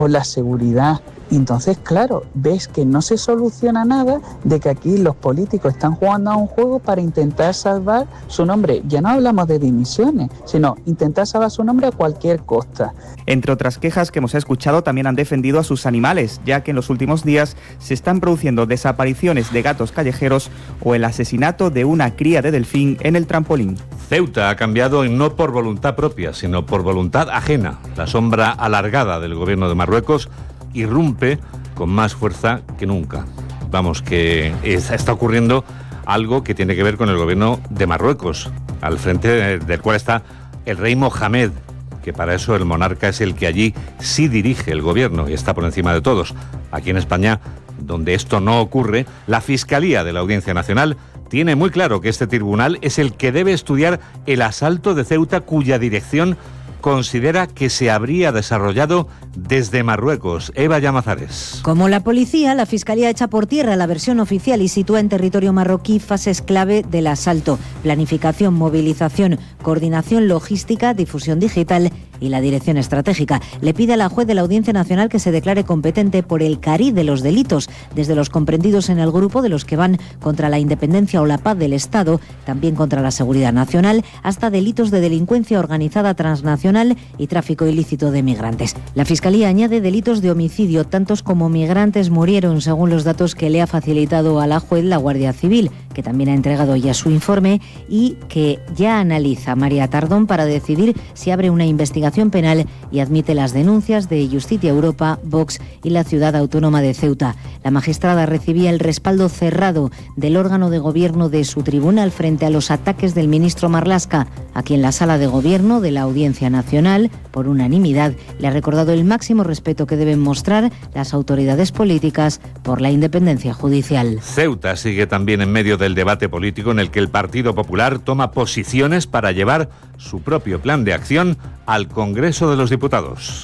o la seguridad. Y entonces, claro, ves que no se soluciona nada, de que aquí los políticos están jugando a un juego para intentar salvar su nombre. Ya no hablamos de dimisiones, sino intentar salvar su nombre a cualquier costa. Entre otras quejas que hemos escuchado, también han defendido a sus animales, ya que en los últimos días se están produciendo desapariciones de gatos callejeros o el asesinato de una cría de delfín en el trampolín. Ceuta ha cambiado no por voluntad propia, sino por voluntad ajena. La sombra alargada del gobierno de Marruecos irrumpe con más fuerza que nunca. Vamos, que está ocurriendo algo que tiene que ver con el gobierno de Marruecos, al frente del cual está el rey Mohamed, que para eso el monarca es el que allí sí dirige el gobierno y está por encima de todos. Aquí en España, donde esto no ocurre, la Fiscalía de la Audiencia Nacional tiene muy claro que este tribunal es el que debe estudiar el asalto de Ceuta, cuya dirección considera que se habría desarrollado desde Marruecos. Eva Llamazares. Como la policía, la Fiscalía echa por tierra la versión oficial y sitúa en territorio marroquí fases clave del asalto: planificación, movilización, coordinación logística, difusión digital y la dirección estratégica. Le pide a la juez de la Audiencia Nacional que se declare competente por el cariz de los delitos, desde los comprendidos en el grupo de los que van contra la independencia o la paz del Estado, también contra la seguridad nacional, hasta delitos de delincuencia organizada transnacional y tráfico ilícito de migrantes. La Fiscalía añade delitos de homicidio. Tantos como migrantes murieron, según los datos que le ha facilitado a la juez la Guardia Civil, que también ha entregado ya su informe y que ya analiza María Tardón para decidir si abre una investigación penal y admite las denuncias de Justicia Europa, Vox y la Ciudad Autónoma de Ceuta. La magistrada recibía el respaldo cerrado del órgano de gobierno de su tribunal frente a los ataques del ministro Marlaska, a quien la Sala de Gobierno de la Audiencia Nacional, por unanimidad, le ha recordado el máximo respeto que deben mostrar las autoridades políticas por la independencia judicial. Ceuta sigue también en medio del debate político en el que el Partido Popular toma posiciones para llevar su propio plan de acción al Congreso de los Diputados.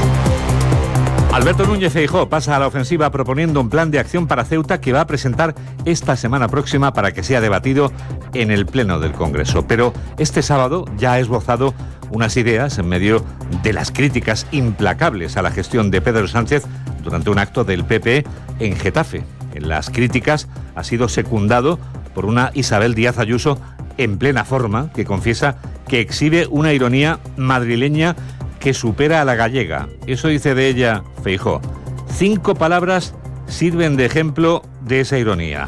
Alberto Núñez Feijóo pasa a la ofensiva proponiendo un plan de acción para Ceuta que va a presentar esta semana próxima para que sea debatido en el Pleno del Congreso. Pero este sábado ya ha esbozado unas ideas en medio de las críticas implacables a la gestión de Pedro Sánchez durante un acto del PP en Getafe. En las críticas ha sido secundado por una Isabel Díaz Ayuso en plena forma, que confiesa que exhibe una ironía madrileña que supera a la gallega. Eso dice de ella Feijóo. 5 palabras sirven de ejemplo de esa ironía.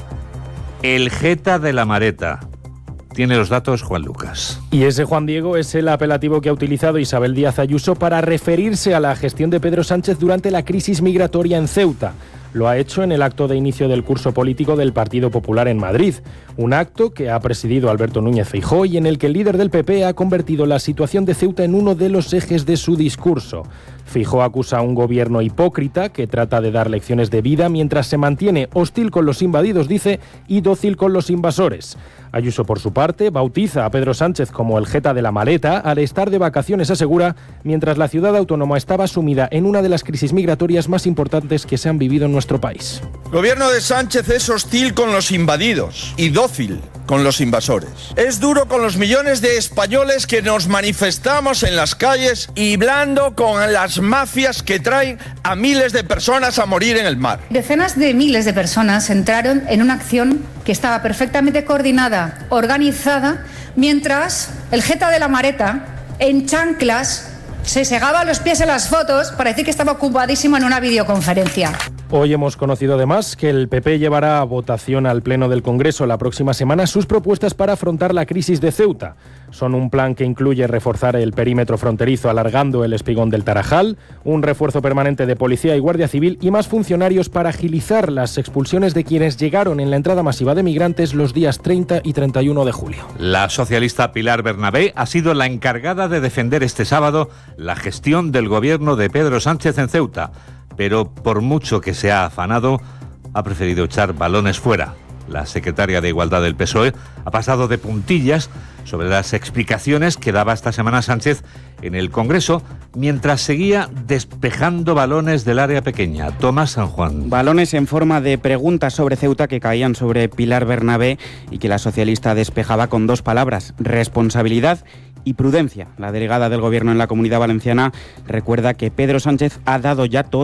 El jeta de la mareta. Tiene los datos Juan Lucas. Y ese Juan Diego es el apelativo que ha utilizado Isabel Díaz Ayuso para referirse a la gestión de Pedro Sánchez durante la crisis migratoria en Ceuta. Lo ha hecho en el acto de inicio del curso político del Partido Popular en Madrid, un acto que ha presidido Alberto Núñez Feijóo y en el que el líder del PP ha convertido la situación de Ceuta en uno de los ejes de su discurso. Feijóo acusa a un gobierno hipócrita que trata de dar lecciones de vida mientras se mantiene hostil con los invadidos, dice, y dócil con los invasores. Ayuso, por su parte, bautiza a Pedro Sánchez como el jeta de la maleta al estar de vacaciones, asegura, mientras la ciudad autónoma estaba sumida en una de las crisis migratorias más importantes que se han vivido en nuestro país. El gobierno de Sánchez es hostil con los invadidos y dócil con los invasores. Es duro con los millones de españoles que nos manifestamos en las calles y blando con las mafias que traen a miles de personas a morir en el mar. Decenas de miles de personas entraron en una acción que estaba perfectamente coordinada, organizada, mientras el jeta de la mareta, en chanclas, se segaba los pies en las fotos para decir que estaba ocupadísimo en una videoconferencia. Hoy hemos conocido además que el PP llevará a votación al Pleno del Congreso la próxima semana sus propuestas para afrontar la crisis de Ceuta. Son un plan que incluye reforzar el perímetro fronterizo alargando el espigón del Tarajal, un refuerzo permanente de policía y guardia civil y más funcionarios para agilizar las expulsiones de quienes llegaron en la entrada masiva de migrantes los días 30 y 31 de julio. La socialista Pilar Bernabé ha sido la encargada de defender este sábado la gestión del gobierno de Pedro Sánchez en Ceuta, pero por mucho que se ha afanado, ha preferido echar balones fuera. La secretaria de Igualdad del PSOE ha pasado de puntillas sobre las explicaciones que daba esta semana Sánchez en el Congreso, mientras seguía despejando balones del área pequeña. Tomás San Juan. Balones en forma de preguntas sobre Ceuta que caían sobre Pilar Bernabé y que la socialista despejaba con 2 palabras: responsabilidad y prudencia. La delegada del Gobierno en la Comunidad Valenciana recuerda que Pedro Sánchez ha dado ya todo